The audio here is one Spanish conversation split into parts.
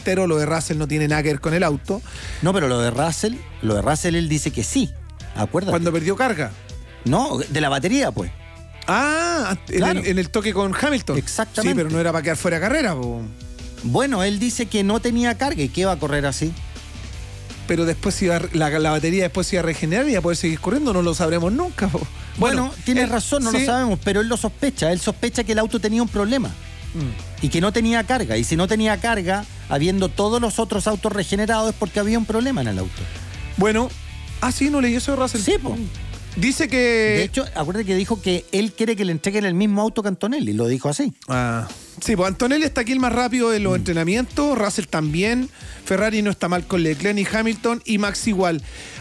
reitero, lo de Russell no tiene nada que ver con el auto. No, pero lo de Russell él dice que sí. Acuérdate. Cuando perdió carga. No, de la batería, pues. Ah, claro. en el toque con Hamilton. Exactamente. Sí, pero no era para quedar fuera de carrera, po. Bueno, él dice que no tenía carga y que iba a correr así. Pero después la batería después se iba a regenerar y iba a poder seguir corriendo, no lo sabremos nunca, po. Bueno, tienes razón, no sí. lo sabemos, pero él lo sospecha. Él sospecha que el auto tenía un problema y que no tenía carga. Y si no tenía carga, habiendo todos los otros autos regenerados, es porque había un problema en el auto. Bueno, sí, no leí eso de Russell. Sí, pues. Dice que... De hecho, acuérdate que dijo que él quiere que le entreguen el mismo auto que Antonelli, lo dijo así. Sí, pues Antonelli está aquí el más rápido en los entrenamientos, Russell también, Ferrari no está mal con Leclerc y Hamilton, y Max igual.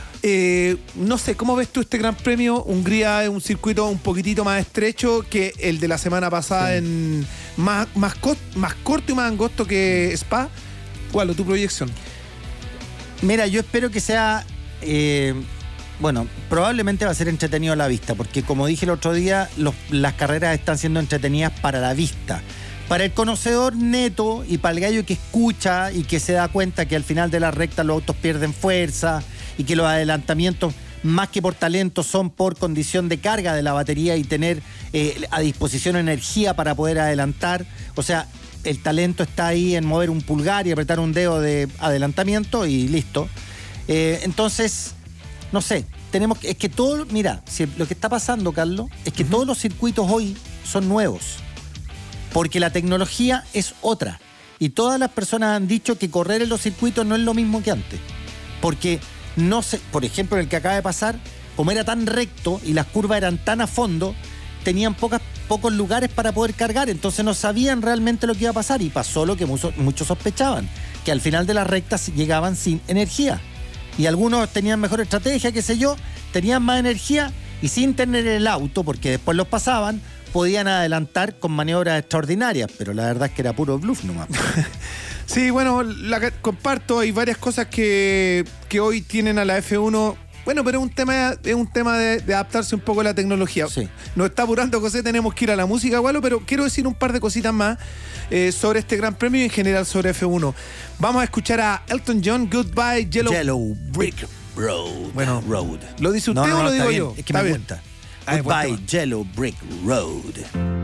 No sé, ¿cómo ves tú este Gran Premio? Hungría es un circuito un poquitito más estrecho que el de la semana pasada, sí. más corto y más angosto que Spa. ¿Cuál es tu proyección? Mira, yo espero que sea... Bueno, probablemente va a ser entretenido a la vista, porque como dije el otro día, las carreras están siendo entretenidas para la vista. Para el conocedor neto y para el gallo que escucha y que se da cuenta que al final de la recta los autos pierden fuerza y que los adelantamientos, más que por talento, son por condición de carga de la batería y tener a disposición energía para poder adelantar. O sea, el talento está ahí en mover un pulgar y apretar un dedo de adelantamiento y listo. Entonces... No sé, es que todo, mira, lo que está pasando, Carlos, es que todos los circuitos hoy son nuevos, porque la tecnología es otra, y todas las personas han dicho que correr en los circuitos no es lo mismo que antes, porque no sé, por ejemplo, el que acaba de pasar, como era tan recto y las curvas eran tan a fondo, tenían pocos lugares para poder cargar, entonces no sabían realmente lo que iba a pasar, y pasó lo que muchos sospechaban, que al final de las rectas llegaban sin energía. Y algunos tenían mejor estrategia, qué sé yo, tenían más energía y sin tener el auto, porque después los pasaban, podían adelantar con maniobras extraordinarias, pero la verdad es que era puro bluff nomás. Sí, bueno, comparto, hay varias cosas que hoy tienen a la F1. Bueno, pero es un tema de adaptarse un poco a la tecnología. Sí. Nos está apurando José, tenemos que ir a la música, Gualo, pero quiero decir un par de cositas más sobre este Gran Premio y en general sobre F1. Vamos a escuchar a Elton John, Goodbye Yellow Brick Road. Bueno, Road. ¿lo dice usted o lo digo yo? Es que me gusta. Goodbye Yellow Brick Road.